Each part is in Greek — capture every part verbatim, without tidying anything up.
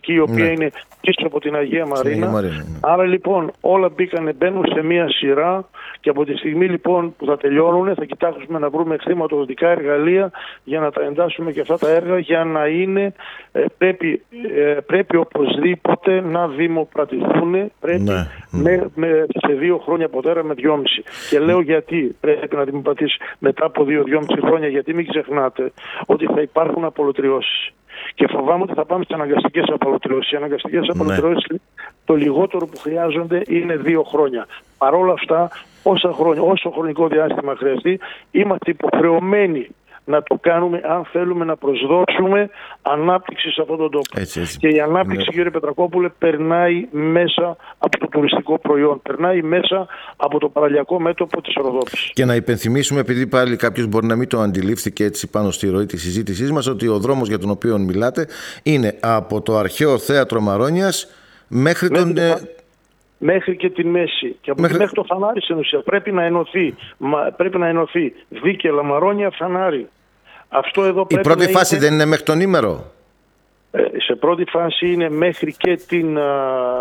Ιρλανδική, η οποία ναι. είναι πίσω από την Αγία Μαρίνα. Μαρίνα ναι. Άρα λοιπόν όλα μπήκανε, μπαίνουν σε μία σειρά και από τη στιγμή λοιπόν που θα τελειώνουν θα κοιτάξουμε να βρούμε χρηματοδοτικά εργαλεία για να τα εντάσσουμε και αυτά τα έργα για να είναι, ε, πρέπει, ε, πρέπει οπωσδήποτε να δημοπρατηθούν, πρέπει ναι. με, με, σε δύο χρόνια ποτέρα με δυόμιση. Και λέω γιατί πρέπει να δημοπρατήσει μετά από δύο δυόμιση χρόνια, γιατί μην ξεχνάτε ότι θα υπάρχουν απολωτριώσεις. Και φοβάμαι ότι θα πάμε στις αναγκαστικές απολωτριώσεις. Οι αναγκαστικές απολωτριώσεις ναι. το λιγότερο που χρειάζονται είναι δύο χρόνια. Παρ' όλα αυτά, όσα χρόνια, όσο χρονικό διάστημα χρειαστεί, είμαστε υποχρεωμένοι να το κάνουμε αν θέλουμε να προσδώσουμε ανάπτυξη σε αυτόν τον τόπο. Έτσι, έτσι. Και η ανάπτυξη, ναι. κύριε Πετρακόπουλε, περνάει μέσα από το τουριστικό προϊόν, περνάει μέσα από το παραλιακό μέτωπο της Ροδόπης. Και να υπενθυμίσουμε, επειδή πάλι κάποιος μπορεί να μην το αντιλήφθηκε έτσι πάνω στη ροή της συζήτησής μας, ότι ο δρόμος για τον οποίο μιλάτε είναι από το αρχαίο θέατρο Μαρόνιας μέχρι τον... Μέχρι, μέχρι και τη μέση. Και από μέχρι... μέχρι το φανάρι στην ουσία. Πρέπει να ενωθεί, πρέπει να ενωθεί Δίκελα, Μαρόνια, φανάρι. Αυτό εδώ η πρώτη φάση είναι... δεν είναι μέχρι τον ήμερο. Ε, σε πρώτη φάση είναι μέχρι και την... Α,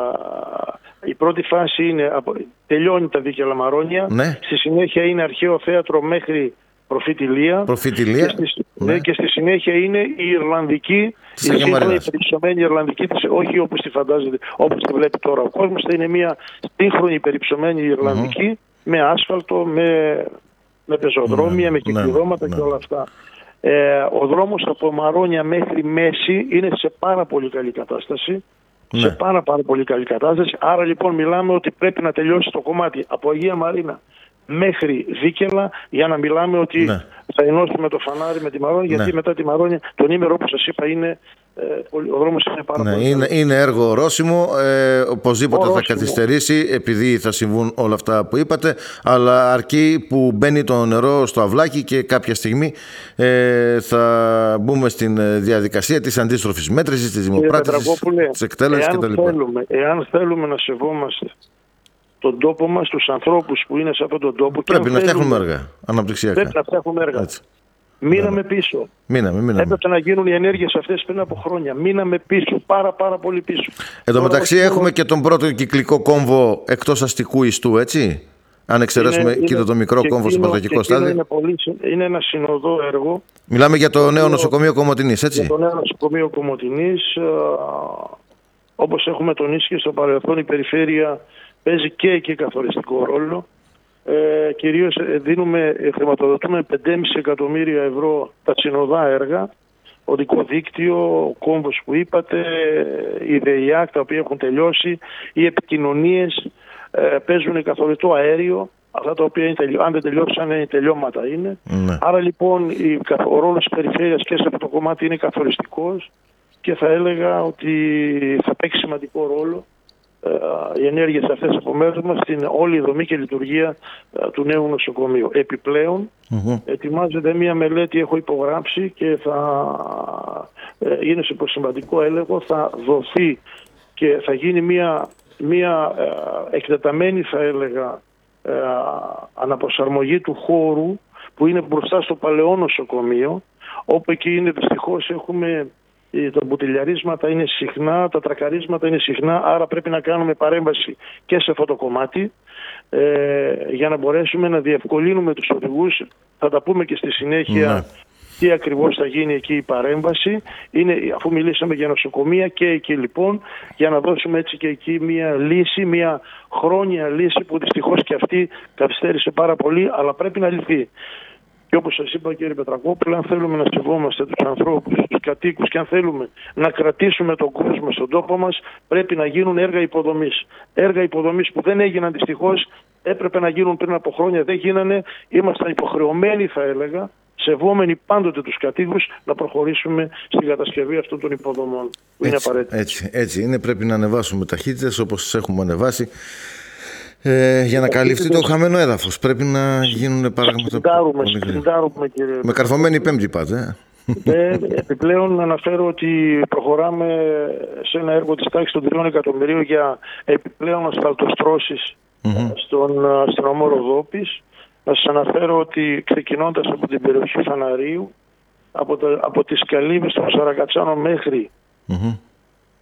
η πρώτη φάση είναι... Τελειώνει τα Δίκελα Μαρόνια. Ναι. Στη συνέχεια είναι αρχαίο θέατρο μέχρι Προφητηλία. Προφητηλία. Και, στη, ναι. και στη συνέχεια είναι η Ιρλανδική, η σύγχρονη περιψωμένη Ιρλανδική, όχι όπως τη φαντάζεται, όπως τη βλέπει τώρα ο κόσμος. Θα είναι μια σύγχρονη περιψωμένη Ιρλανδική mm-hmm. με άσφαλτο, με, με πεζοδρόμια, mm-hmm. με κυκλώματα mm-hmm. και όλα αυτά. Ε, ο δρόμος από Μαρόνια μέχρι Μέση είναι σε πάρα πολύ καλή κατάσταση. Ναι. Σε πάρα, πάρα πολύ καλή κατάσταση. Άρα λοιπόν μιλάμε ότι πρέπει να τελειώσει το κομμάτι από Αγία Μαρίνα μέχρι Δίκελα για να μιλάμε ότι ναι. θα ενώσουμε το φανάρι με τη Μαρόνια, γιατί ναι. μετά τη Μαρόνια τον ήμερο, όπως σας είπα, είναι, ε, ο δρόμος είναι πάρα ναι, πολύ είναι, είναι έργο ορόσημο, ε, οπωσδήποτε ορόσημο. Θα καθυστερήσει επειδή θα συμβούν όλα αυτά που είπατε, αλλά αρκεί που μπαίνει το νερό στο αυλάκι και κάποια στιγμή ε, θα μπούμε στην διαδικασία της αντίστροφης μέτρησης, της δημοπράτησης, της εκτέλεσης κτλ. Εάν θέλουμε να σεβόμαστε τον τόπο μας, τους ανθρώπους που είναι σε αυτόν τον τόπο. Πρέπει να φτιάχνουμε έργα αναπτυξιακά. Πρέπει να φτιάχνουμε έργα. Έτσι. Μείναμε ναι. πίσω. Μείναμε, μείναμε. Έπρεπε να γίνουν οι ενέργειες αυτές πριν από χρόνια. Μείναμε πίσω, πάρα πάρα πολύ πίσω. Εν τω μεταξύ έχουμε μόνο... και τον πρώτο κυκλικό κόμβο εκτός αστικού ιστού, έτσι. Αν εξαιρέσουμε είναι, και είναι, το μικρό κόμβο στο πρωταρχικό στάδιο. Είναι, πολύ, είναι ένα συνοδό έργο. Μιλάμε για το νέο νοσοκομείο Κομοτηνής, έτσι. Για το νέο νοσοκομείο Κομοτηνής. Όπως έχουμε τονίσει και στο παρελθόν, η περιφέρεια παίζει και εκεί καθοριστικό ρόλο. Ε, κυρίως δίνουμε, χρηματοδοτούμε πέντε κόμμα πέντε εκατομμύρια ευρώ τα συνοδά έργα, οδικό δίκτυο, ο κόμβος που είπατε, η ΔΕΙΑΚ τα οποία έχουν τελειώσει, οι επικοινωνίες, ε, παίζουν καθοριστικό αέριο, αυτά τα οποία είναι τελειώ, αν δεν τελειώσαν είναι τελειώματα είναι. Ναι. Άρα λοιπόν η, ο ρόλος της περιφέρειας και σε αυτό το κομμάτι είναι καθοριστικός και θα έλεγα ότι θα παίξει σημαντικό ρόλο οι ενέργειες αυτές από μέρους μας στην όλη η δομή και λειτουργία του νέου νοσοκομείου. Επιπλέον, mm-hmm. ετοιμάζεται μία μελέτη, έχω υπογράψει και θα είναι σε προσυμβατικό έλεγχο, θα δοθεί και θα γίνει μία, μία εκτεταμένη, θα έλεγα, αναπροσαρμογή του χώρου που είναι μπροστά στο παλαιό νοσοκομείο, όπου εκεί είναι δυστυχώς έχουμε... Τα μπουτιλιαρίσματα είναι συχνά, τα τρακαρίσματα είναι συχνά, άρα πρέπει να κάνουμε παρέμβαση και σε αυτό το κομμάτι ε, για να μπορέσουμε να διευκολύνουμε τους οδηγούς. Θα τα πούμε και στη συνέχεια ναι. τι ακριβώς θα γίνει εκεί η παρέμβαση. Είναι, αφού μιλήσαμε για νοσοκομεία και εκεί λοιπόν, για να δώσουμε έτσι και εκεί μια λύση, μια χρόνια λύση που δυστυχώς και αυτή καθυστέρησε πάρα πολύ, αλλά πρέπει να λυθεί. Και όπως σας είπα, κύριε Πετρακόπουλο, αν θέλουμε να σεβόμαστε τους ανθρώπους, τους κατοίκους και αν θέλουμε να κρατήσουμε τον κόσμο στον τόπο μας, πρέπει να γίνουν έργα υποδομής. Έργα υποδομής που δεν έγιναν δυστυχώς, έπρεπε να γίνουν πριν από χρόνια, δεν γίνανε. Ήμασταν υποχρεωμένοι, θα έλεγα, σεβόμενοι πάντοτε τους κατοίκους, να προχωρήσουμε στην κατασκευή αυτών των υποδομών που είναι απαραίτητο. Έτσι, έτσι είναι, πρέπει να ανεβάσουμε ταχύτητες όπως τις έχουμε ανεβάσει. Ε, για να καλυφθεί το χαμένο έδαφος πρέπει να γίνουν πράγματα κύριε... Με καρφωμένη πέμπτη πάτε ε, Επιπλέον αναφέρω ότι προχωράμε σε ένα έργο της τάξης των τριών εκατομμυρίων για επιπλέον ασφαλτοστρώσεις mm-hmm. στον, στην ομό Ροδόπης. Να σας αναφέρω ότι ξεκινώντας από την περιοχή Φαναρίου, από, τα, από τις Καλύβες των Σαρακατσάνων μέχρι mm-hmm.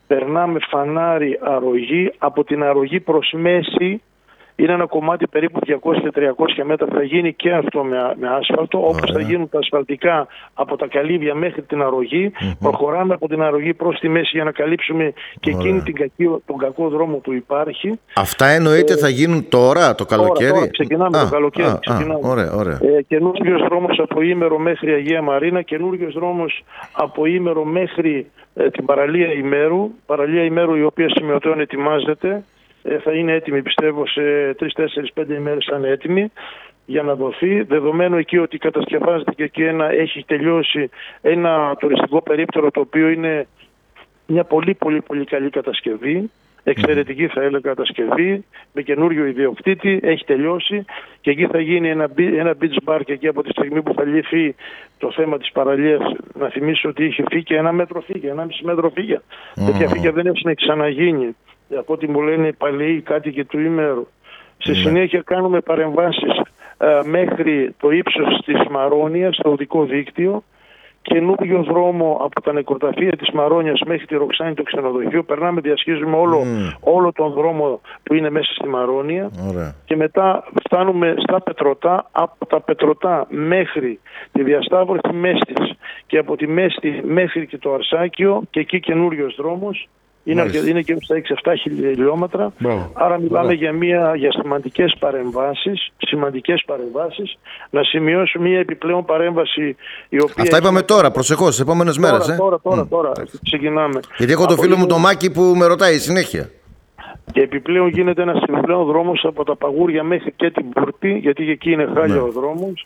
περνάμε φανάρι αρρωγή, από την αρρωγή προς μέση είναι ένα κομμάτι περίπου διακόσια με τριακόσια μέτρα, θα γίνει και αυτό με, με άσφαλτο, όπως θα γίνουν τα ασφαλτικά από τα καλύβια μέχρι την αρρωγή. Mm-hmm. Προχωράμε από την αρρωγή προς τη μέση για να καλύψουμε και Ωραία. εκείνη την κακή, τον κακό δρόμο που υπάρχει. Αυτά εννοείται ε, θα γίνουν τώρα, το καλοκαίρι. Τώρα, τώρα ξεκινάμε α, το καλοκαίρι. Α, ξεκινάμε. Α, ωραία, ωραία. Ε, καινούριος δρόμος από Ήμερο μέχρι Αγία Μαρίνα, καινούριος δρόμος από Ήμερο μέχρι ε, την παραλία Ημέρου. Παραλία Ημέρου η οποία σημειωτέων ετοιμάζεται. Θα είναι έτοιμη, πιστεύω, σε τρεις, τέσσερις, πέντε ημέρες θα είναι έτοιμη για να δοθεί. Δεδομένου εκεί ότι κατασκευάζεται και εκεί ένα, έχει τελειώσει ένα τουριστικό περίπτερο το οποίο είναι μια πολύ πολύ πολύ καλή κατασκευή. Εξαιρετική θα έλεγα κατασκευή, με καινούριο ιδιοκτήτη, έχει τελειώσει και εκεί θα γίνει ένα, ένα beach bar και εκεί από τη στιγμή που θα λυθεί το θέμα της παραλίας. Να θυμίσω ότι είχε φύγει ένα μέτρο φύγε, ένα μισή μέτρο φύγε. Mm. Τέτοια φύγε δεν έχουν ξαναγίνει. Από ό,τι μου λένε οι παλαιοί κάτοικοι του Ήμερου. Στη συνέχεια κάνουμε παρεμβάσεις α, μέχρι το ύψος της Μαρόνιας στο οδικό δίκτυο, καινούριο δρόμο από τα νεκροταφεία της Μαρόνιας μέχρι τη Ροξάνη το ξενοδοχείο. Περνάμε, διασχίζουμε όλο, mm. όλο τον δρόμο που είναι μέσα στη Μαρόνια. Ωραία. Και μετά φτάνουμε στα Πετρωτά, από τα Πετρωτά μέχρι τη διασταύρωση Μέστης και από τη Μέστη μέχρι και το Αρσάκιο και εκεί καινούριος δρόμος. Είναι, είναι και στα έξι εφτά χιλιόμετρα. Μπράβο. Άρα μιλάμε Μπράβο. για, μια, για σημαντικές παρεμβάσεις, σημαντικές παρεμβάσεις. Να σημειώσω μια επιπλέον παρέμβαση η οποία... Αυτά είπαμε τώρα, προσεχώς, στις επόμενες τώρα, μέρες. Τώρα, ε? τώρα, τώρα, τώρα. Ξεκινάμε. Γιατί έχω το φίλο μου το Μάκη που με ρωτάει συνέχεια. Και επιπλέον γίνεται ένας επιπλέον δρόμος από τα Παγούρια μέχρι και την Πούρτη, γιατί εκεί είναι χάλια ναι. ο δρόμος.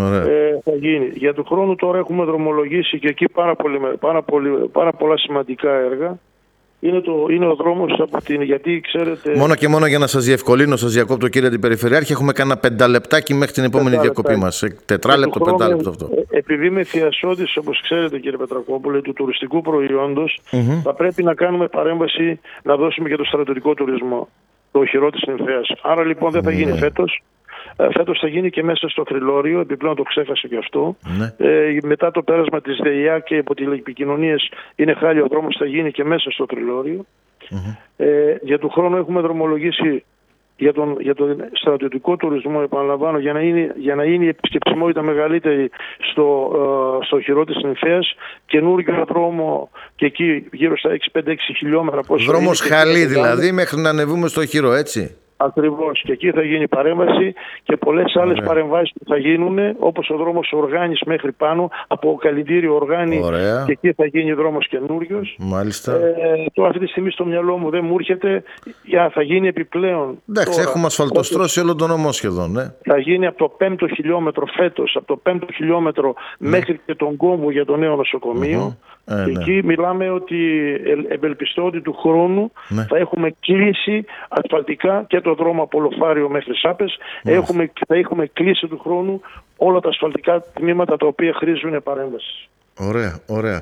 Ε, θα γίνει. Για του χρόνου τώρα έχουμε δρομολογήσει και εκεί πάρα, πολύ, πάρα, πολύ, πάρα πολλά σημαντικά έργα. Είναι, το, είναι ο δρόμος από την... Γιατί ξέρετε... Μόνο και μόνο για να σας διευκολύνω, σας διακόπτω κύριε Αντιπεριφερειάρχη, έχουμε κάνα πενταλεπτάκι μέχρι την επόμενη διακοπή μας. Τετράλεπτο, πεντάλεπτο αυτό. Επειδή είμαι θειασότης, όπως ξέρετε κύριε Πετρακόπουλε, του τουριστικού προϊόντος, mm-hmm. θα πρέπει να κάνουμε παρέμβαση να δώσουμε και το στρατιωτικό τουρισμό, το οχυρό της Νυμφέας. Άρα λοιπόν δεν θα γίνει mm-hmm. φέτος. Φέτος θα γίνει και μέσα στο Θρυλώριο, επιπλέον το ξέχασα και αυτό. Ναι. Ε, μετά το πέρασμα της ΔΕΙΑ και από τηλεπικοινωνίες είναι χάλιο ο δρόμος, θα γίνει και μέσα στο Θρυλώριο. Mm-hmm. Ε, για του χρόνου έχουμε δρομολογήσει για τον, για τον στρατιωτικό τουρισμό, επαναλαμβάνω, για να είναι, για να είναι η επισκεψιμότητα μεγαλύτερη στο, ε, στο οχυρό της Νυμφέας. Καινούργιο δρόμο και εκεί γύρω στα έξι πέντε έξι χιλιόμετρα. Δρόμος χαλί δηλαδή, μέχρι να ανεβούμε στο οχυρό, έτσι. Ακριβώς. Και εκεί θα γίνει παρέμβαση και πολλές άλλες Ωραία. παρεμβάσεις που θα γίνουν, όπως ο δρόμος Οργάνης μέχρι πάνω, από Καλλιντήριο Οργάνη. Ωραία. Και εκεί θα γίνει δρόμος καινούριος. Μάλιστα. Ε, το αυτή τη στιγμή στο μυαλό μου δεν μου έρχεται. Για, θα γίνει επιπλέον. Εντάξει, τώρα, έχουμε ασφαλτοστρώσει όλο τον νομό σχεδόν. Ναι. Θα γίνει από το πέμπτο χιλιόμετρο φέτος, από το πέμπτο χιλιόμετρο ναι. μέχρι και τον κόμβο για το νέο νοσοκομείο. Mm-hmm. Ε, εκεί ναι. μιλάμε ότι ευελπιστώ ότι του χρόνου ναι. θα έχουμε κλείσει ασφαλτικά και το δρόμο από Λοφάριο μέχρι Σάπες. Έχουμε, θα έχουμε κλείσει του χρόνου όλα τα ασφαλτικά τμήματα τα οποία χρήζουν παρέμβαση. Ωραία, ωραία.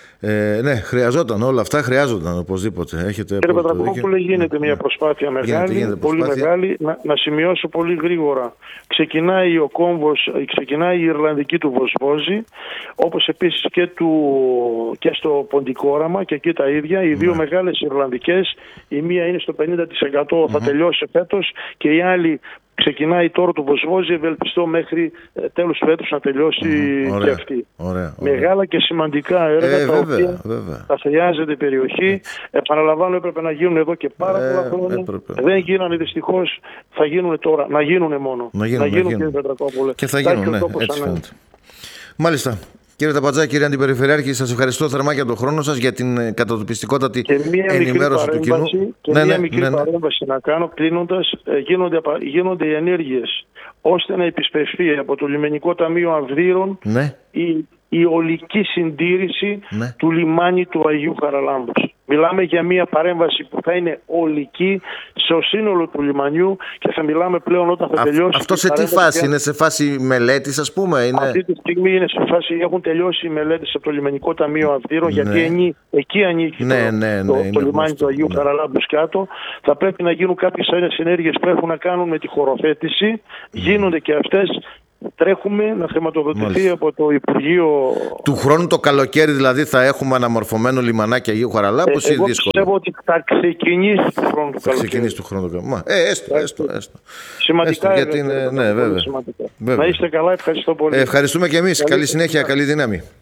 Ε, ναι, χρειαζόταν όλα αυτά, χρειάζονταν οπωσδήποτε. Έχετε Κύριε Πετρακόπουλε, γίνεται ναι. μια προσπάθεια μεγάλη, γίνεται, γίνεται πολύ προσπάθεια. μεγάλη. Να, να σημειώσω πολύ γρήγορα. Ξεκινάει ο κόμβος, ξεκινάει η Ιρλανδική του Βοσβόζη, όπως επίσης και, του, και στο Ποντικόραμα και εκεί τα ίδια. Οι δύο ναι. μεγάλες Ιρλανδικές, η μία είναι στο πενήντα τοις εκατό, mm-hmm. θα τελειώσει φέτος και η άλλη ξεκινάει τώρα το Βοσβόζι, ευελπιστώ μέχρι ε, τέλος του έτους να τελειώσει mm, ωραία, και αυτή. Ωραία, ωραία. Μεγάλα και σημαντικά έργα ε, τα βέβαια, οποία βέβαια. θα χρειάζεται η περιοχή. Επαναλαμβάνω, έπρεπε να γίνουν εδώ και πάρα ε, πολλά χρόνια. Δεν γίνανε δυστυχώς, θα γίνουν τώρα. Να γίνουν μόνο. Να γίνουν, να γίνουν, γίνουν. κύριε Πετρακόπουλε. Και θα γίνουν, ναι, έτσι φαίνεται. Μάλιστα. Κύριε Ταπατζάκη, κύριε Αντιπεριφερειάρχη, σας ευχαριστώ θερμά για τον χρόνο σας, για την κατατοπιστικότατη ενημέρωση του κοινού. Και ναι, μια ναι, μικρή ναι, ναι. παρέμβαση να κάνω, κλείνοντας, γίνονται, γίνονται οι ενέργειες ώστε να επισπευθεί από το Λιμενικό Ταμείο Αυδείρων ναι. η, η ολική συντήρηση ναι. του λιμάνι του Αγίου Χαραλάμπους. Μιλάμε για μια παρέμβαση που θα είναι ολική στο σύνολο του λιμανιού και θα μιλάμε πλέον όταν θα Α, τελειώσει. Αυτό σε τι φάση, για... είναι σε φάση μελέτης, ας πούμε? Είναι... Αυτή τη στιγμή είναι σε φάση, έχουν τελειώσει οι μελέτες από το Λιμενικό Ταμείο Αυδείρων, ναι. γιατί ενί, εκεί ανήκει ναι, το, ναι, ναι, το, ναι, το λιμάνι ναι, του Αγίου ναι. Χαραλάμπους κάτω. Θα πρέπει να γίνουν κάποιες άλλες ενέργειες που έχουν να κάνουν με τη χωροθέτηση. Mm. Γίνονται και αυτές. τρέχουμε να χρηματοδοτηθεί Μάλιστα. από το Υπουργείο. Του χρόνου το καλοκαίρι δηλαδή θα έχουμε αναμορφωμένο λιμανάκι Αγίου Χαραλάμπους ε, ή δύσκολο? Πιστεύω ότι θα ξεκινήσει του χρόνου του θα καλοκαίρι. ξεκινήσει του χρόνου του καλοκαίρι. Ε, έστω, έστω, έστω. Σημαντικά έστω, γιατί είναι, ναι, βέβαια. Να είστε καλά, ευχαριστώ πολύ. Ε, ευχαριστούμε και εμείς. Καλή, καλή συνέχεια, καλή δύναμη.